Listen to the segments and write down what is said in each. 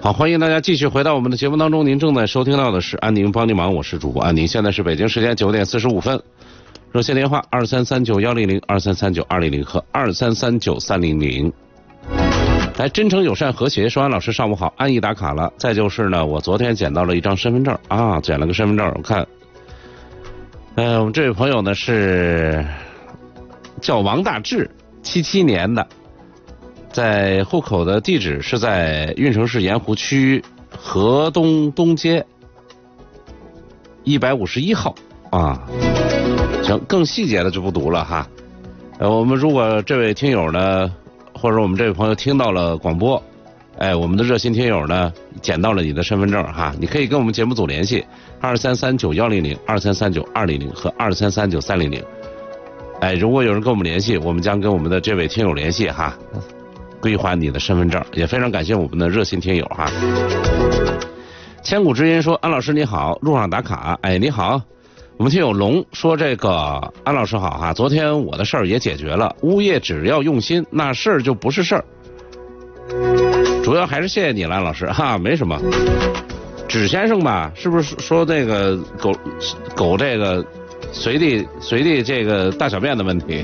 好，欢迎大家继续回到我们的节目当中。您正在收听到的是安宁帮你忙，我是主播安宁。现在是北京时间9点45分，热线电话2339-100、2339-200和2339-300。来，真诚友善和谐，说安老师上午好，安逸打卡了。再就是呢，我昨天捡到了一张身份证啊，捡了个身份证，我看，我们这位朋友呢是叫王大志，77年的。在户口的地址是在运城市盐湖区河东东街151号啊。行，更细节的就不读了哈。我们如果这位听友呢，或者我们这位朋友听到了广播，我们的热心听友呢捡到了你的身份证哈，你可以跟我们节目组联系2339-100、2339-200和2339-300。如果有人跟我们联系，我们将跟我们的这位听友联系哈。归还你的身份证，也非常感谢我们的热心听友哈。千古之音说：“安老师你好，路上打卡。”你好，我们听友龙说：“这个安老师好哈，昨天我的事儿也解决了，物业只要用心，那事儿就不是事儿。主要还是谢谢你了，安老师哈，没什么。纸先生吧，是不是说那个狗这个随地这个大小便的问题？”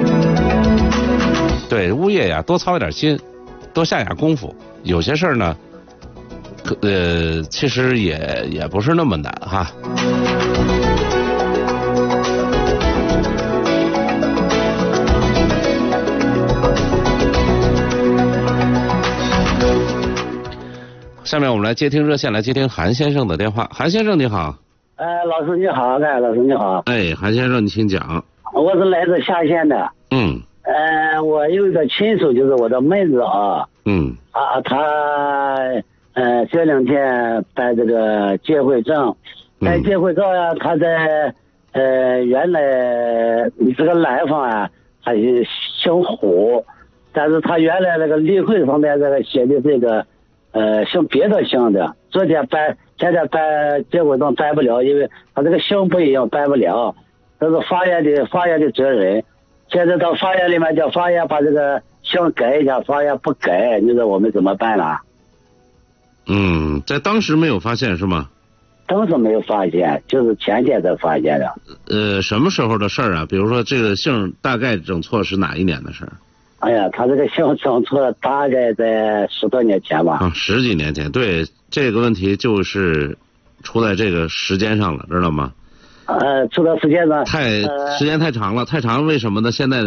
对，物业呀，多操一点心，多下点功夫。有些事儿呢，其实也不是那么难哈。下面我们来接听热线，来接听韩先生的电话。韩先生你好。 老师你好，老师你好。 韩先生你请讲。 我是来自夏县的。我有一个亲属，就是我的妹子啊。她这2天办这个结婚证，办结婚证啊，她在原来这个男方啊，他是姓胡，但是他原来那个离婚上面这个写的这个姓别的姓的，现在办结婚证办不了，因为他这个姓不一样，办不了，这是法院的责任。现在到法院里面叫法院把这个姓改一下，法院不改，你说我们怎么办呢？ 在当时没有发现是吗？ 当时没有发现，就是前天才发现的。 什么时候的事儿啊？比如说这个姓大概整错是哪一年的事儿？ 他这个姓整错了，大概在10多年前吧。 10几年前，对，这个问题就是出在这个时间上了，知道吗？ 出到时间上时间太长了，为什么呢？现在